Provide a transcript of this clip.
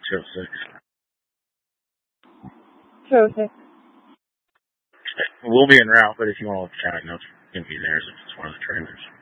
206. 206. We'll be en route, but if you want to look at it, it's going to be there if it's one of the trailers.